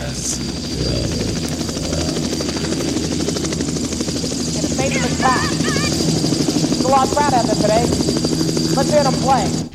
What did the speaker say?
In a famous class. It's a lot proud of him today. Let's hear them play.